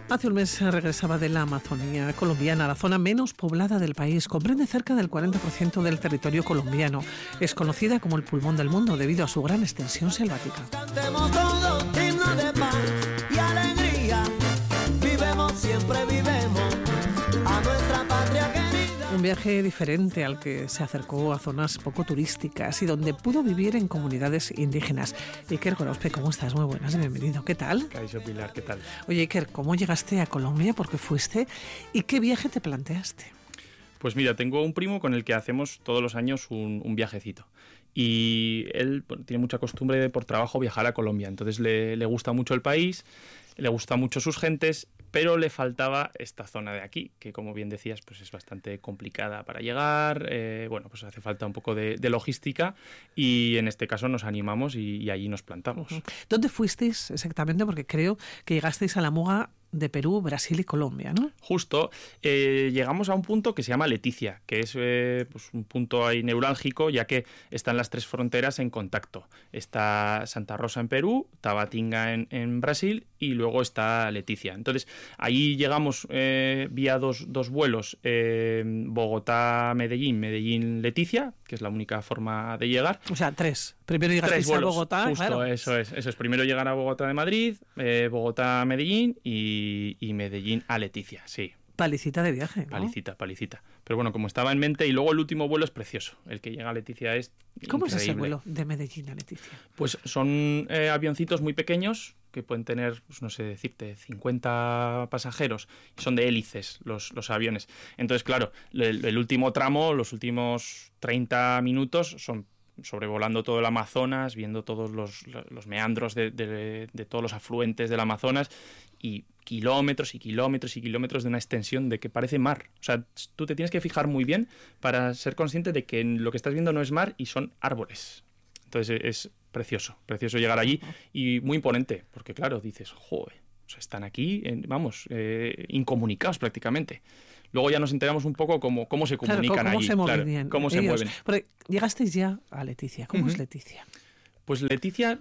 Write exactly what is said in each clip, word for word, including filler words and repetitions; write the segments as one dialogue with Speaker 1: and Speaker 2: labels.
Speaker 1: Hace un mes regresaba de la Amazonía colombiana, la zona menos poblada del país. Comprende cerca del cuarenta por ciento del territorio colombiano. Es conocida como el pulmón del mundo debido a su gran extensión selvática.
Speaker 2: Cantemos todos himnos de paz y alegría. Vivemos, siempre vivemos a nuestra patria querida.
Speaker 1: Un viaje diferente al que se acercó a zonas poco turísticas y donde pudo vivir en comunidades indígenas. Iker Gorospe, ¿cómo estás? Muy buenas, bienvenido. ¿Qué tal?
Speaker 3: Caixo Pilar, ¿qué tal?
Speaker 1: Oye, Iker, ¿cómo llegaste a Colombia? ¿Por qué fuiste? ¿Y qué viaje te planteaste?
Speaker 3: Pues mira, tengo un primo con el que hacemos todos los años un, un viajecito. Y él bueno, tiene mucha costumbre de por trabajo viajar a Colombia. Entonces le, le gusta mucho el país, le gusta mucho sus gentes, pero le faltaba esta zona de aquí, que como bien decías, pues es bastante complicada para llegar. Eh, bueno, pues hace falta un poco de, de logística y en este caso nos animamos y, y allí nos plantamos.
Speaker 1: ¿Dónde fuisteis exactamente? Porque creo que llegasteis a la muga de Perú, Brasil y Colombia, ¿no?
Speaker 3: Justo, eh, llegamos a un punto que se llama Leticia, que es eh, pues un punto ahí neurálgico, ya que están las tres fronteras en contacto. Está Santa Rosa en Perú, Tabatinga en, en Brasil y luego está Leticia. Entonces, ahí llegamos eh, vía dos, dos vuelos, eh, Bogotá-Medellín, Medellín-Leticia, que es la única forma de llegar.
Speaker 1: O sea, tres. Primero llegasteis a Bogotá.
Speaker 3: Justo,
Speaker 1: claro.
Speaker 3: eso es. Eso es. Primero llegar a Bogotá de Madrid, eh, Bogotá-Medellín y, y Medellín a Leticia, sí.
Speaker 1: Palicita de viaje, ¿no?
Speaker 3: Palicita, palicita. Pero bueno, como estaba en mente, y luego el último vuelo es precioso. El que llega a Leticia es
Speaker 1: ¿Cómo
Speaker 3: increíble.
Speaker 1: es ese vuelo de Medellín a Leticia?
Speaker 3: Pues son eh, avioncitos muy pequeños que pueden tener, pues no sé decirte, cincuenta pasajeros. Y son de hélices los, los aviones. Entonces, claro, el, el último tramo, los últimos treinta minutos son sobrevolando todo el Amazonas, viendo todos los, los meandros de, de, de todos los afluentes del Amazonas y kilómetros y kilómetros y kilómetros de una extensión de que parece mar. O sea, tú te tienes que fijar muy bien para ser consciente de que lo que estás viendo no es mar y son árboles. Entonces es precioso, precioso llegar allí y muy imponente, porque claro, dices, joder, o sea, están aquí, vamos, eh, incomunicados prácticamente. Luego ya nos enteramos un poco cómo, cómo se comunican
Speaker 1: claro, cómo
Speaker 3: allí.
Speaker 1: Se mueven
Speaker 3: claro,
Speaker 1: bien
Speaker 3: cómo
Speaker 1: ellos.
Speaker 3: se mueven.
Speaker 1: Porque llegasteis ya a Leticia. ¿Cómo uh-huh. es Leticia?
Speaker 3: Pues Leticia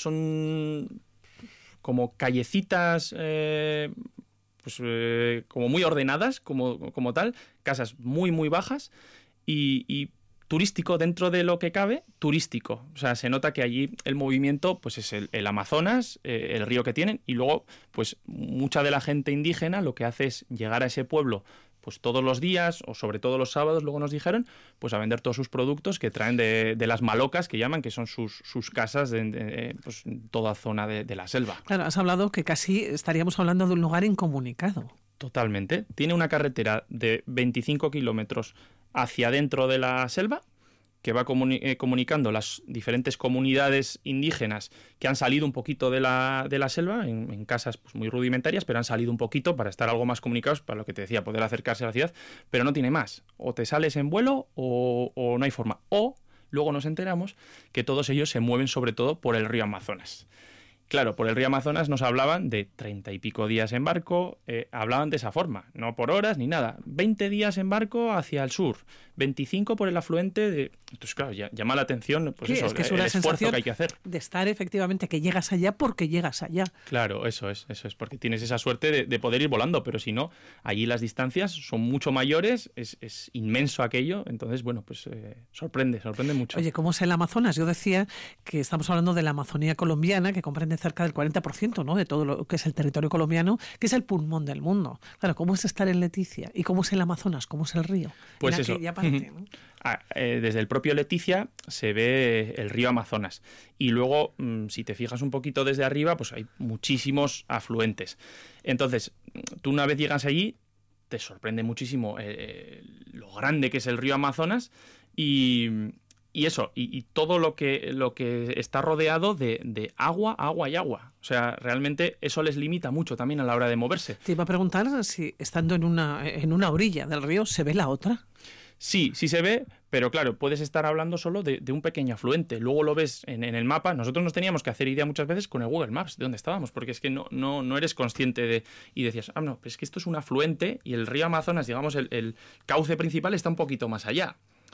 Speaker 3: son como callecitas, eh, pues eh, como muy ordenadas, como, como tal, casas muy, muy bajas y, y turístico dentro de lo que cabe, turístico. O sea, se nota que allí el movimiento pues es el, el Amazonas, eh, el río que tienen, y luego pues mucha de la gente indígena lo que hace es llegar a ese pueblo pues todos los días, o sobre todo los sábados, luego nos dijeron, pues a vender todos sus productos que traen de, de las malocas, que llaman, que son sus, sus casas de, de, pues, en toda zona de, de la selva.
Speaker 1: Claro, has hablado que casi estaríamos hablando de un lugar incomunicado.
Speaker 3: Totalmente. Tiene una carretera de veinticinco kilómetros hacia dentro de la selva, que va comuni- eh, comunicando las diferentes comunidades indígenas que han salido un poquito de la, de la selva, en, en casas pues, muy rudimentarias, pero han salido un poquito para estar algo más comunicados, para lo que te decía, poder acercarse a la ciudad, pero no tiene más. O te sales en vuelo o, o no hay forma. O luego nos enteramos que todos ellos se mueven sobre todo por el río Amazonas. Claro, por el río Amazonas nos hablaban de treinta y pico días en barco, eh, hablaban de esa forma, no por horas ni nada. veinte días en barco hacia el sur, veinticinco por el afluente de... Entonces, claro, ya, llama la atención pues eso,
Speaker 1: es que es
Speaker 3: el,
Speaker 1: una
Speaker 3: el esfuerzo que hay que hacer.
Speaker 1: De estar efectivamente, que llegas allá porque llegas allá.
Speaker 3: Claro, eso es, eso es, porque tienes esa suerte de, de poder ir volando, pero si no, allí las distancias son mucho mayores, es, es inmenso aquello, entonces, bueno, pues eh, sorprende, sorprende mucho.
Speaker 1: Oye, ¿cómo es el Amazonas? Yo decía que estamos hablando de la Amazonía colombiana, que comprende cerca del cuarenta por ciento, ¿no?, de todo lo que es el territorio colombiano, que es el pulmón del mundo. Claro, ¿cómo es estar en Leticia? ¿Y cómo es el Amazonas? ¿Cómo es el río?
Speaker 3: Pues
Speaker 1: en
Speaker 3: eso.
Speaker 1: aquella parte, ¿no?
Speaker 3: Ah, eh, desde el propio Leticia se ve el río Amazonas. Y luego, mmm, si te fijas un poquito desde arriba, pues hay muchísimos afluentes. Entonces, tú una vez llegas allí, te sorprende muchísimo eh, lo grande que es el río Amazonas y... Y eso, y, y todo lo que, lo que está rodeado de, de agua, agua y agua. O sea, realmente eso les limita mucho también a la hora de moverse.
Speaker 1: Te iba a preguntar si estando en una, en una orilla del río, ¿se ve la otra?
Speaker 3: Sí, sí se ve, pero claro, puedes estar hablando solo de, de un pequeño afluente. Luego lo ves en, en el mapa. Nosotros nos teníamos que hacer idea muchas veces con el Google Maps de dónde estábamos, porque es que no, no, no eres consciente de... Y decías, ah, no, pues es que esto es un afluente y el río Amazonas, digamos, el, el cauce principal está un poquito más allá.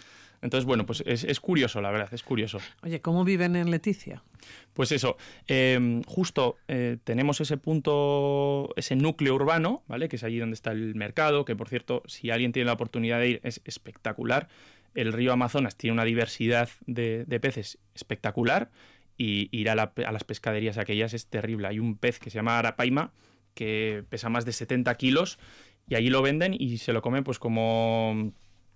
Speaker 3: Entonces, bueno, pues es, es curioso, la verdad, es curioso.
Speaker 1: Oye, ¿cómo viven en Leticia?
Speaker 3: Pues eso, eh, justo eh, tenemos ese punto, ese núcleo urbano, ¿vale? Que es allí donde está el mercado, que por cierto, si alguien tiene la oportunidad de ir, es espectacular. El río Amazonas tiene una diversidad de, de peces espectacular y ir a, la, a las pescaderías aquellas es terrible. Hay un pez que se llama arapaima que pesa más de setenta kilos y allí lo venden y se lo comen pues como,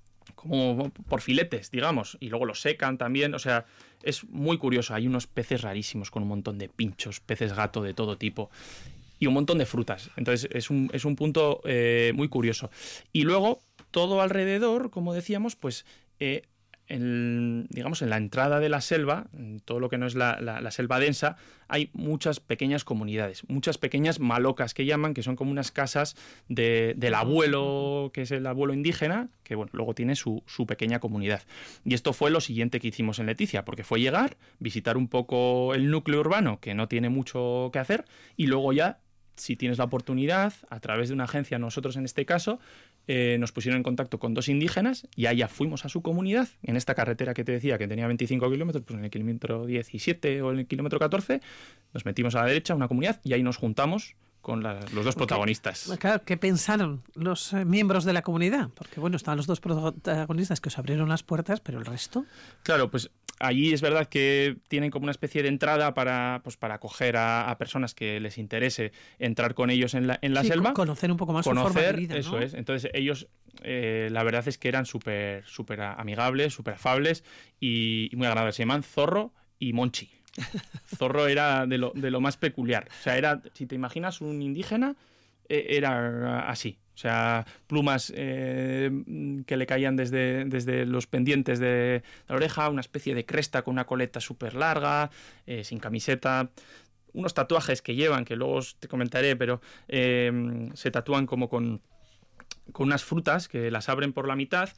Speaker 3: como por filetes, digamos, y luego lo secan también. O sea, es muy curioso. Hay unos peces rarísimos con un montón de pinchos, peces gato de todo tipo y un montón de frutas. Entonces es un, es un punto eh, muy curioso. Y luego todo alrededor, como decíamos, pues eh, en, digamos, en la entrada de la selva, en todo lo que no es la, la, la selva densa, hay muchas pequeñas comunidades, muchas pequeñas malocas que llaman, que son como unas casas de, del abuelo, que es el abuelo indígena, que bueno, luego tiene su, su pequeña comunidad. Y esto fue lo siguiente que hicimos en Leticia, porque fue llegar, visitar un poco el núcleo urbano, que no tiene mucho que hacer, y luego ya, si tienes la oportunidad, a través de una agencia, nosotros en este caso, eh, nos pusieron en contacto con dos indígenas y allá fuimos a su comunidad, en esta carretera que te decía que tenía veinticinco kilómetros, pues en el kilómetro diecisiete o en el kilómetro catorce, nos metimos a la derecha, una comunidad, y ahí nos juntamos con la, los dos protagonistas.
Speaker 1: Claro, ¿qué pensaron los eh, miembros de la comunidad? Porque bueno, estaban los dos protagonistas que os abrieron las puertas, pero el resto...
Speaker 3: Claro, pues allí es verdad que tienen como una especie de entrada para, pues, para acoger a, a personas que les interese entrar con ellos en la, en la
Speaker 1: sí,
Speaker 3: selva.
Speaker 1: Conocer un poco más
Speaker 3: conocer,
Speaker 1: su forma de vida, ¿no?
Speaker 3: Eso es. Entonces ellos, eh, la verdad es que eran súper súper amigables, súper afables y, y muy agradables. Se llaman Zorro y Monchi. Zorro era de lo, de lo más peculiar. O sea, era, si te imaginas un indígena, eh, era así. O sea, plumas eh, que le caían desde, desde los pendientes de la oreja, una especie de cresta con una coleta súper larga, eh, sin camiseta, unos tatuajes que llevan, que luego te comentaré, pero eh, se tatúan como con, con unas frutas que las abren por la mitad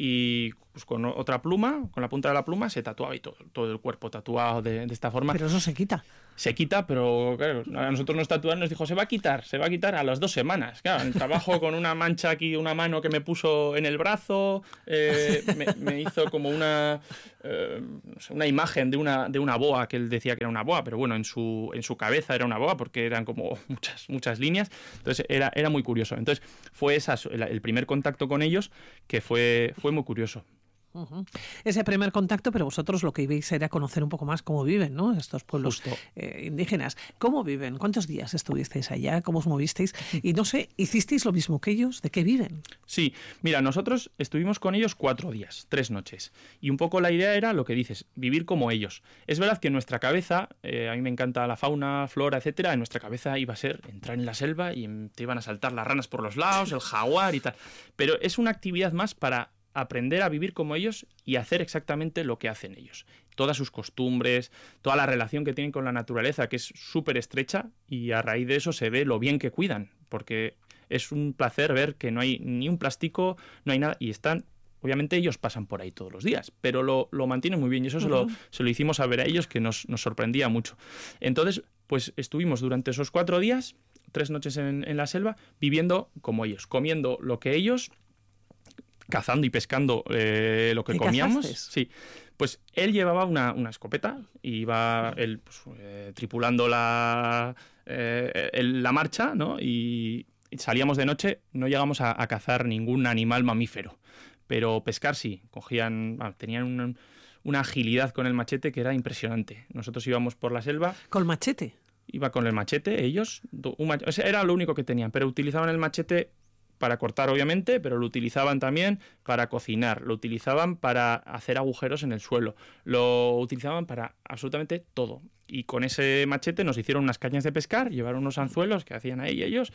Speaker 3: y pues con otra pluma, con la punta de la pluma, se tatuaba y todo, todo el cuerpo tatuado de, de esta forma.
Speaker 1: Pero eso se quita.
Speaker 3: Se quita, pero claro, a nosotros nos tatuaron, nos dijo, se va a quitar, se va a quitar a las dos semanas. Claro, el trabajo con una mancha aquí, una mano que me puso en el brazo, eh, me, me hizo como una, eh, una imagen de una, de una boa, que él decía que era una boa, pero bueno, en su, en su cabeza era una boa porque eran como muchas, muchas líneas. Entonces era, era muy curioso. Entonces fue esa, el, el primer contacto con ellos que fue, fue muy curioso.
Speaker 1: Uh-huh. Ese primer contacto, pero vosotros lo que ibais era conocer un poco más cómo viven, ¿no? Estos pueblos eh, indígenas. ¿Cómo viven? ¿Cuántos días estuvisteis allá? ¿Cómo os movisteis? Y no sé, ¿hicisteis lo mismo que ellos? ¿De qué viven?
Speaker 3: Sí, mira, nosotros estuvimos con ellos cuatro días, tres noches. Y un poco la idea era lo que dices, vivir como ellos. Es verdad que en nuestra cabeza, eh, a mí me encanta la fauna, flora, etcétera, en nuestra cabeza iba a ser entrar en la selva y te iban a saltar las ranas por los lados, el jaguar y tal. Pero es una actividad más para aprender a vivir como ellos y hacer exactamente lo que hacen ellos. Todas sus costumbres, toda la relación que tienen con la naturaleza, que es súper estrecha, y a raíz de eso se ve lo bien que cuidan, porque es un placer ver que no hay ni un plástico, no hay nada, y están, obviamente ellos pasan por ahí todos los días, pero lo, lo mantienen muy bien, y eso uh-huh. se, lo, se lo hicimos saber a ellos, que nos, nos sorprendía mucho. Entonces, pues estuvimos durante esos cuatro días, tres noches en, en la selva, viviendo como ellos, comiendo lo que ellos... cazando y pescando eh, lo que comíamos.
Speaker 1: ¿Cazaste?
Speaker 3: Sí. Pues él llevaba una, una escopeta y iba él pues, eh, tripulando la, eh, el, la marcha, ¿no? Y, y salíamos de noche, no llegamos a, a cazar ningún animal mamífero, pero pescar sí. Cogían, bueno, tenían un, una agilidad con el machete que era impresionante. Nosotros íbamos por la selva.
Speaker 1: ¿Con machete?
Speaker 3: Iba con el machete, ellos, un machete, o sea, era lo único que tenían, pero utilizaban el machete para cortar, obviamente, pero lo utilizaban también para cocinar, lo utilizaban para hacer agujeros en el suelo, lo utilizaban para absolutamente todo. Y con ese machete nos hicieron unas cañas de pescar, llevaron unos anzuelos que hacían ahí ellos,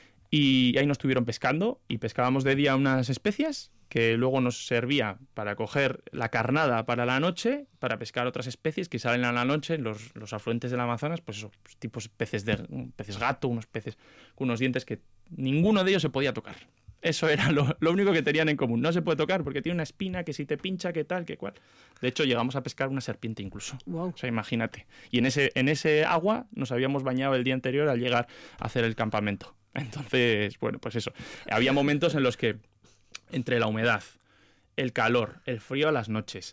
Speaker 3: y ahí nos estuvieron pescando, y pescábamos de día unas especias que luego nos servía para coger la carnada para la noche, para pescar otras especies que salen a la noche, los, los afluentes del Amazonas, pues esos tipos peces de peces gato, unos peces con unos dientes que ninguno de ellos se podía tocar. Eso era lo, lo único que tenían en común. No se puede tocar porque tiene una espina que si te pincha, que tal, que cual. De hecho, llegamos a pescar una serpiente incluso.
Speaker 1: Wow.
Speaker 3: O sea, imagínate. Y en ese, en ese agua nos habíamos bañado el día anterior al llegar a hacer el campamento. Entonces, bueno, pues eso. Había momentos en los que entre la humedad, el calor, el frío a las noches,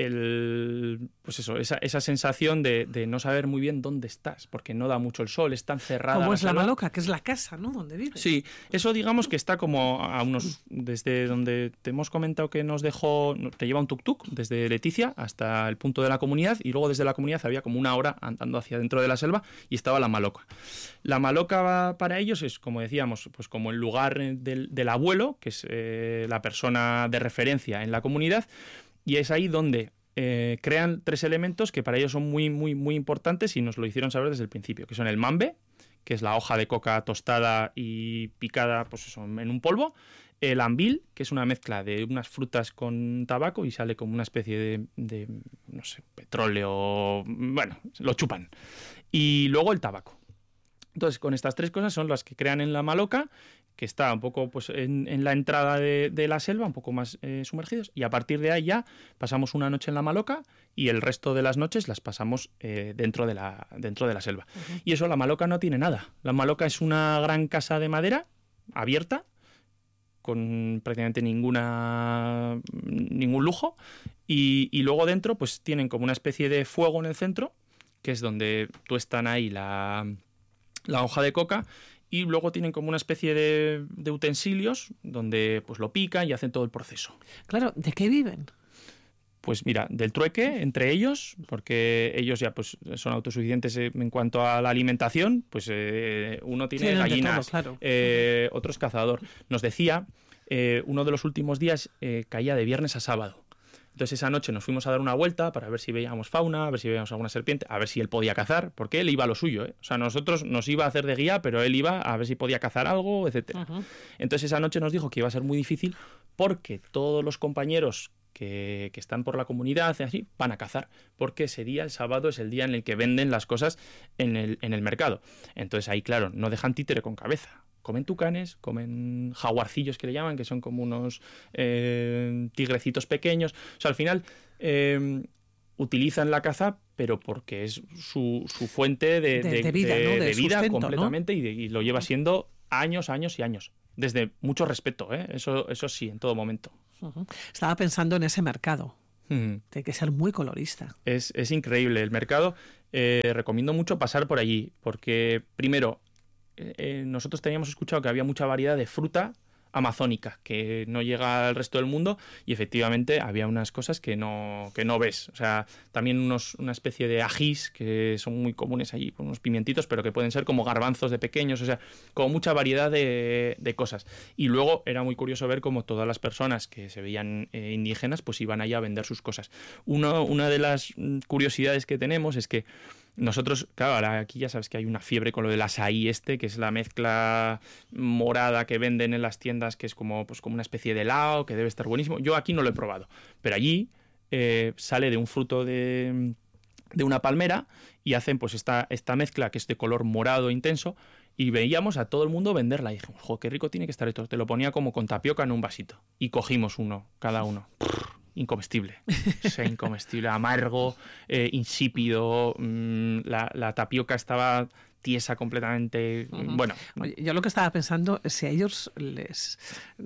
Speaker 3: el, pues eso, esa, esa sensación de, de no saber muy bien dónde estás, porque no da mucho el sol, es tan cerrada.
Speaker 1: Como es la
Speaker 3: selva.
Speaker 1: Maloca, que es la casa, ¿no? Donde vives.
Speaker 3: Sí, eso digamos que está como a unos, desde donde te hemos comentado que nos dejó, te lleva un tuk-tuk, desde Leticia hasta el punto de la comunidad, y luego desde la comunidad había como una hora andando hacia dentro de la selva y estaba la Maloca. La Maloca para ellos es, como decíamos, pues como el lugar del, del abuelo, que es eh, la persona de referencia en la comunidad, y es ahí donde eh, crean tres elementos que para ellos son muy, muy, muy importantes y nos lo hicieron saber desde el principio, que son el mambe, que es la hoja de coca tostada y picada pues eso, en un polvo, el ambil, que es una mezcla de unas frutas con tabaco y sale como una especie de, de no sé, petróleo, bueno, lo chupan, y luego el tabaco. Entonces, con estas tres cosas son las que crean en la Maloca, que está un poco pues en, en la entrada de, de la selva, un poco más eh, sumergidos, y a partir de ahí ya pasamos una noche en la Maloca y el resto de las noches las pasamos eh, dentro de la, dentro de la selva. Uh-huh. Y eso, la Maloca no tiene nada. La Maloca es una gran casa de madera abierta, con prácticamente ninguna ningún lujo, y, y luego dentro pues tienen como una especie de fuego en el centro, que es donde tuestan ahí la, la hoja de coca, y luego tienen como una especie de, de utensilios donde pues lo pican y hacen todo el proceso.
Speaker 1: Claro, ¿de qué viven?
Speaker 3: Pues mira, del trueque entre ellos, porque ellos ya pues son autosuficientes en cuanto a la alimentación, pues eh, uno tiene sí, gallinas, todo, claro. eh, otro es cazador. Nos decía, eh, uno de los últimos días eh, caía de viernes a sábado. Entonces esa noche nos fuimos a dar una vuelta para ver si veíamos fauna, a ver si veíamos alguna serpiente, a ver si él podía cazar, porque él iba a lo suyo, ¿eh? O sea, nosotros nos iba a hacer de guía, pero él iba a ver si podía cazar algo, etcétera. Uh-huh. Entonces esa noche nos dijo que iba a ser muy difícil porque todos los compañeros que, que están por la comunidad y así van a cazar, porque ese día, el sábado, es el día en el que venden las cosas en el, en el mercado. Entonces ahí, claro, no dejan títere con cabeza. Comen tucanes, comen jaguarcillos que le llaman, que son como unos eh, tigrecitos pequeños. O sea, al final eh, utilizan la caza, pero porque es su, su fuente de, de,
Speaker 1: de vida,
Speaker 3: de,
Speaker 1: ¿no? de,
Speaker 3: de vida
Speaker 1: sustento,
Speaker 3: completamente,
Speaker 1: ¿no?
Speaker 3: y, de, y lo lleva siendo años, años y años. Desde mucho respeto, ¿eh? Eso, eso sí, en todo momento.
Speaker 1: Uh-huh. Estaba pensando en ese mercado.
Speaker 3: Uh-huh.
Speaker 1: Tiene que ser muy colorista.
Speaker 3: Es, es increíble. El mercado, eh, recomiendo mucho pasar por allí, porque primero, Eh, nosotros teníamos escuchado que había mucha variedad de fruta amazónica que no llega al resto del mundo, y efectivamente había unas cosas que no, que no ves. O sea, también unos, una especie de ajís que son muy comunes allí, unos pimientitos, pero que pueden ser como garbanzos de pequeños, o sea, como mucha variedad de, de cosas. Y luego era muy curioso ver cómo todas las personas que se veían eh, indígenas pues iban allá a vender sus cosas. Uno, una de las curiosidades que tenemos es que nosotros, claro, ahora aquí ya sabes que hay una fiebre con lo del açaí este, que es la mezcla morada que venden en las tiendas, que es como, pues, como una especie de helado, que debe estar buenísimo. Yo aquí no lo he probado, pero allí eh, sale de un fruto de, de una palmera y hacen pues esta, esta mezcla que es de color morado intenso, y veíamos a todo el mundo venderla. Y dijimos, jo, qué rico tiene que estar esto. Te lo ponía como con tapioca en un vasito. Y cogimos uno, cada uno. Incomestible, o sea, incomestible, amargo, eh, insípido, mmm, la, la tapioca estaba tiesa completamente, uh-huh. Bueno.
Speaker 1: Oye, yo lo que estaba pensando es si a ellos les,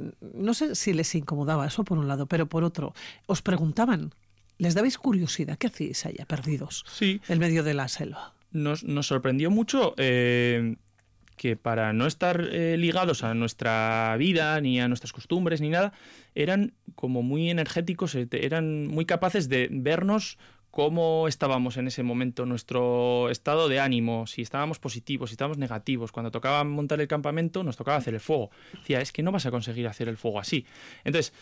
Speaker 1: no sé si les incomodaba eso por un lado, pero por otro, os preguntaban, ¿les dabais curiosidad? ¿Qué hacéis allá perdidos?
Speaker 3: Sí.
Speaker 1: En medio de la selva.
Speaker 3: Nos, nos sorprendió mucho eh, que para no estar eh, ligados a nuestra vida, ni a nuestras costumbres, ni nada, eran como muy energéticos, eran muy capaces de vernos cómo estábamos en ese momento, nuestro estado de ánimo, si estábamos positivos, si estábamos negativos. Cuando tocaba montar el campamento, nos tocaba hacer el fuego. Decía, es que no vas a conseguir hacer el fuego así. Entonces,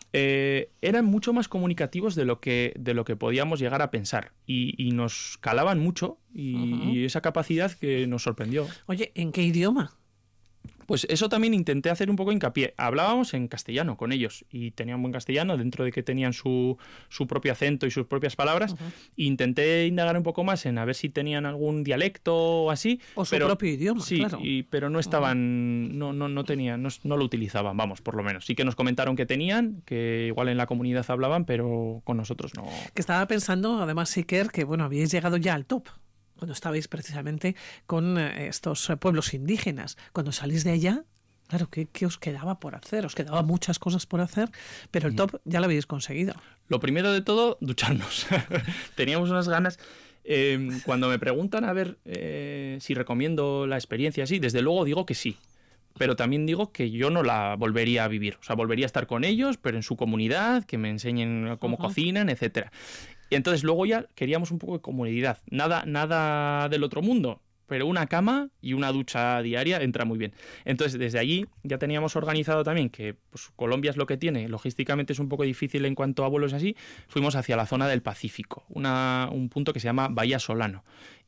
Speaker 3: eh, eran mucho más comunicativos de lo que, de lo que podíamos llegar a pensar, y, y nos calaban mucho, y, uh-huh. y esa capacidad que nos sorprendió.
Speaker 1: Oye, ¿en qué idioma?
Speaker 3: Pues eso también intenté hacer un poco hincapié. Hablábamos en castellano con ellos y tenían buen castellano, dentro de que tenían su, su propio acento y sus propias palabras. Uh-huh. Intenté indagar un poco más en a ver si tenían algún dialecto o así.
Speaker 1: O su
Speaker 3: pero,
Speaker 1: propio idioma,
Speaker 3: sí,
Speaker 1: claro.
Speaker 3: Y, pero no estaban, uh-huh. no, no, no tenían, no, no lo utilizaban, vamos, por lo menos. Sí que nos comentaron que tenían, que igual en la comunidad hablaban, pero con nosotros no.
Speaker 1: Que estaba pensando, además, Iker, que bueno, habíais llegado ya al top cuando estabais precisamente con estos pueblos indígenas. Cuando salís de allá, Claro, ¿qué, ¿qué os quedaba por hacer? Os quedaban muchas cosas por hacer, pero el top ya lo habéis conseguido.
Speaker 3: Lo primero de todo, ducharnos. Teníamos unas ganas. Eh, cuando me preguntan a ver eh, si recomiendo la experiencia así, desde luego digo que sí. Pero también digo que yo no la volvería a vivir. O sea, volvería a estar con ellos, pero en su comunidad, que me enseñen cómo uh-huh. cocinan, etcétera. Y entonces luego ya queríamos un poco de comunidad. Nada, nada del otro mundo. Pero una cama y una ducha diaria entra muy bien. Entonces, desde allí ya teníamos organizado también que pues, Colombia es lo que tiene, logísticamente es un poco difícil en cuanto a vuelos así, fuimos hacia la zona del Pacífico, una, un punto que se llama Bahía Solano.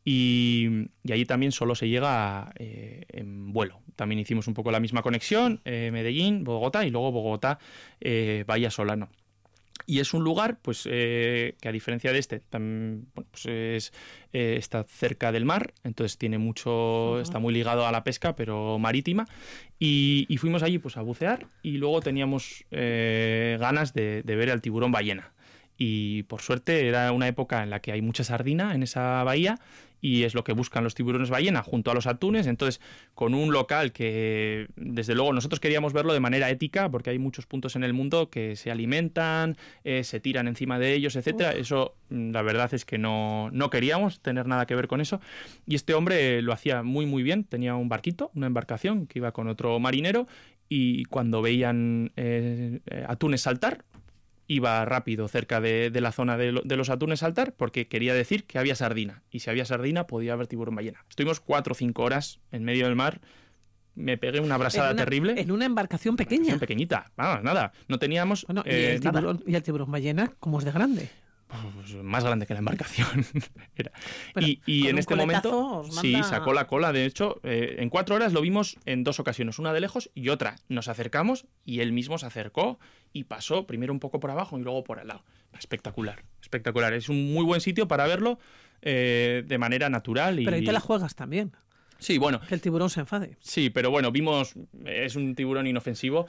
Speaker 3: Y, y allí también solo se llega eh, en vuelo. También hicimos un poco la misma conexión, eh, Medellín, Bogotá y luego Bogotá, eh, Bahía Solano. Y es un lugar, pues, eh, que a diferencia de este, también, bueno, pues es, eh, está cerca del mar, entonces tiene mucho, uh-huh. está muy ligado a la pesca, pero marítima. Y, y fuimos allí, pues, a bucear y luego teníamos eh, ganas de, de ver al tiburón ballena. Y por suerte era una época en la que hay mucha sardina en esa bahía y es lo que buscan los tiburones ballena junto a los atunes. Entonces, con un local que, desde luego, nosotros queríamos verlo de manera ética porque hay muchos puntos en el mundo que se alimentan, eh, se tiran encima de ellos, etcétera. Uf. Eso, la verdad es que no, no queríamos tener nada que ver con eso. Y este hombre lo hacía muy, muy bien. Tenía un barquito, una embarcación que iba con otro marinero y cuando veían eh, atunes saltar, iba rápido cerca de, de la zona de, lo, de los atunes saltar porque quería decir que había sardina. Y si había sardina, podía haber tiburón ballena. Estuvimos cuatro o cinco horas en medio del mar. Me pegué una abrasada
Speaker 1: en una,
Speaker 3: terrible.
Speaker 1: En una embarcación pequeña.
Speaker 3: Embarcación pequeñita. Nada, nada. No teníamos
Speaker 1: bueno, ¿y,
Speaker 3: eh,
Speaker 1: el tiburón, ¿Y el tiburón ballena cómo es de grande?
Speaker 3: Pues más grande que la embarcación. Era.
Speaker 1: Pero
Speaker 3: y y en este momento
Speaker 1: manda...
Speaker 3: sí, sacó la cola. De hecho, eh, en cuatro horas lo vimos en dos ocasiones, una de lejos y otra. Nos acercamos y él mismo se acercó y pasó primero un poco por abajo y luego por al lado. Espectacular, espectacular. Es un muy buen sitio para verlo eh, de manera natural. Y...
Speaker 1: Pero ahí te la juegas también.
Speaker 3: Sí, bueno.
Speaker 1: Que el tiburón se enfade.
Speaker 3: Sí, pero bueno, vimos, es un tiburón inofensivo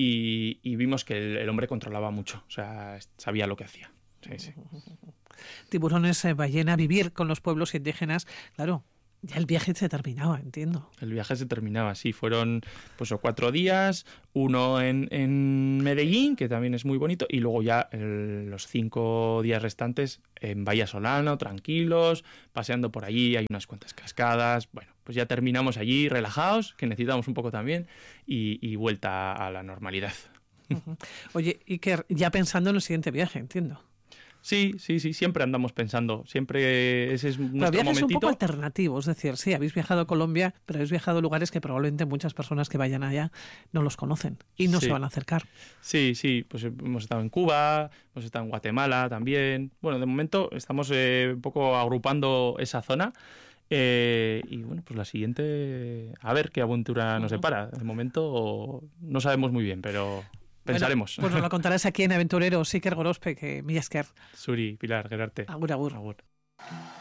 Speaker 3: y, y vimos que el, el hombre controlaba mucho. O sea, sabía lo que hacía. Sí, sí.
Speaker 1: Tiburones, eh, ballena, vivir con los pueblos indígenas, claro, ya el viaje se terminaba, entiendo.
Speaker 3: El viaje se terminaba, sí, fueron pues cuatro días, uno en, en Medellín, que también es muy bonito, y luego ya el, los cinco días restantes en Bahía Solano, tranquilos, paseando por allí, hay unas cuantas cascadas, bueno, pues ya terminamos allí relajados, que necesitamos un poco también, y, y vuelta a la normalidad.
Speaker 1: Uh-huh. Oye, y que ya pensando en el siguiente viaje, entiendo.
Speaker 3: Sí, sí, sí, siempre andamos pensando, siempre ese es nuestro
Speaker 1: pero viajes
Speaker 3: momentito.
Speaker 1: Un poco alternativo, es decir, sí, habéis viajado a Colombia, pero habéis viajado a lugares que probablemente muchas personas que vayan allá no los conocen y no
Speaker 3: sí.
Speaker 1: se van a acercar.
Speaker 3: Sí, sí, pues hemos estado en Cuba, hemos estado en Guatemala también. Bueno, de momento estamos eh, un poco agrupando esa zona. Eh, y bueno, pues la siguiente, a ver qué aventura nos depara. De momento no sabemos muy bien, pero... pensaremos.
Speaker 1: Bueno, pues nos lo contarás aquí en Aventureros, Iker Gorospe, que mila esker.
Speaker 3: Zuri, Pilar, Gerarte.
Speaker 1: Agur, agur.
Speaker 3: Agur.